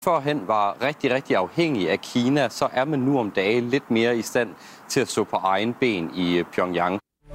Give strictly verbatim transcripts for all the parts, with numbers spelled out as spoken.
Førhen var rigtig, rigtig afhængig af Kina, så er man nu om dagen lidt mere i stand til at stå på egen ben i Pyongyang.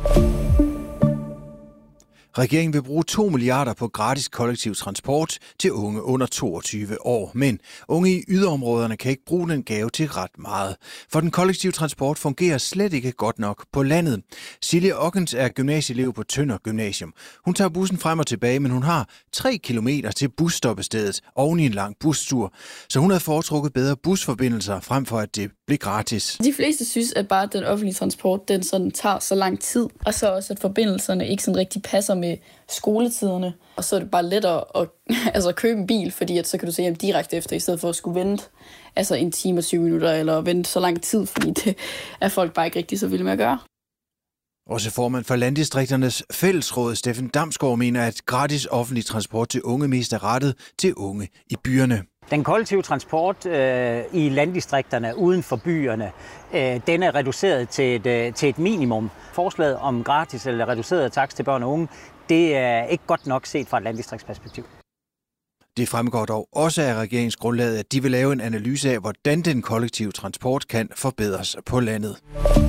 Regeringen vil bruge to milliarder på gratis kollektiv transport til unge under toogtyve år. Men unge i yderområderne kan ikke bruge den gave til ret meget. For den kollektive transport fungerer slet ikke godt nok på landet. Silje Ockens er gymnasieelev på Tønder Gymnasium. Hun tager bussen frem og tilbage, men hun har tre kilometer til busstoppestedet oven i en lang bustur. Så hun havde foretrukket bedre busforbindelser frem for at det blev gratis. De fleste synes, at bare den offentlige transport den sådan tager så lang tid. Og så også, at forbindelserne ikke sådan rigtig passer med skoletiderne, og så er det bare lettere at altså, købe en bil, fordi at så kan du se hjem direkte efter, i stedet for at skulle vente altså en time og tyve minutter, eller vente så lang tid, fordi det er folk bare ikke rigtig så vilde med at gøre. Også formand for Landdistrikternes Fællesråd, Steffen Damsgaard, mener, at gratis offentlig transport til unge mest er rettet til unge i byerne. Den kollektive transport øh, i landdistrikterne uden for byerne, øh, den er reduceret til et, øh, til et minimum. Forslaget om gratis eller reduceret takst til børn og unge, det er ikke godt nok set fra et landdistriktsperspektiv. Det fremgår dog også af regeringsgrundlaget, at de vil lave en analyse af, hvordan den kollektive transport kan forbedres på landet.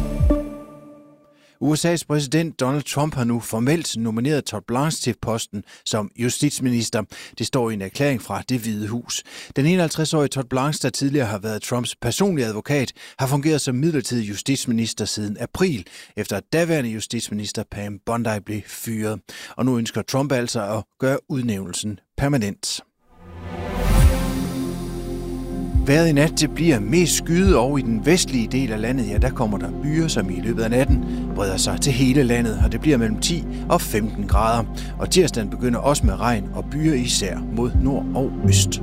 U S A's præsident Donald Trump har nu formelt nomineret Todd Blanche til posten som justitsminister. Det står i en erklæring fra Det Hvide Hus. Den enoghalvtreds-årige Todd Blanche, der tidligere har været Trumps personlige advokat, har fungeret som midlertidig justitsminister siden april, efter at daværende justitsminister Pam Bondi blev fyret. Og nu ønsker Trump altså at gøre udnævnelsen permanent. Vejret i nat det bliver mest skyet, og i den vestlige del af landet, ja, der kommer der byer, som i løbet af natten breder sig til hele landet, og det bliver mellem ti og femten grader. Og tirsdagen begynder også med regn og byer især mod nord og øst.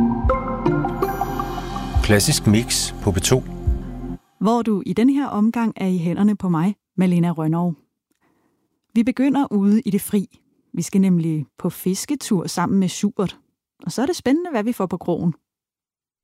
Klassisk mix på P to. Hvor du i denne her omgang er i hænderne på mig, Malena Rønnow. Vi begynder ude i det fri. Vi skal nemlig på fisketur sammen med Schubert. Og så er det spændende, hvad vi får på krogen.